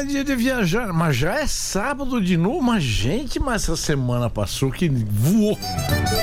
é dia de viajar, mas já é sábado de novo, mas gente, mas essa semana passou que voou.